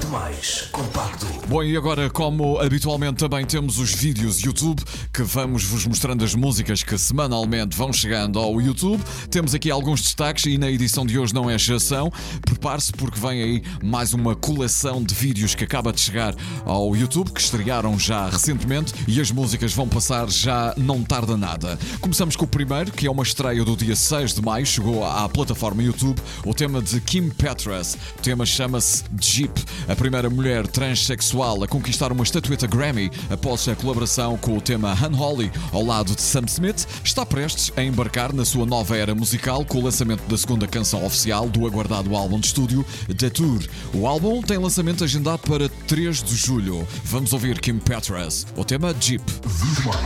Demais Compacto. Bom, e agora, como habitualmente também temos os vídeos YouTube, que vamos vos mostrando as músicas que semanalmente vão chegando ao YouTube. Temos aqui alguns destaques e na edição de hoje não é exceção. Prepare-se porque vem aí mais uma coleção de vídeos que acaba de chegar ao YouTube, que estrearam já recentemente e as músicas vão passar já não tarda nada. Começamos com o primeiro, que é uma estreia do dia 6 de maio, chegou à plataforma YouTube, o tema de Kim Petras. O tema chama-se Jeep, a primeira mulher transexual a conquistar uma estatueta Grammy após a colaboração com o tema Unholy ao lado de Sam Smith. Está prestes a embarcar na sua nova era musical com o lançamento da segunda canção oficial do aguardado álbum de estúdio Detour. O álbum tem lançamento agendado para 3 de julho. Vamos ouvir Kim Petras, o tema Jeep.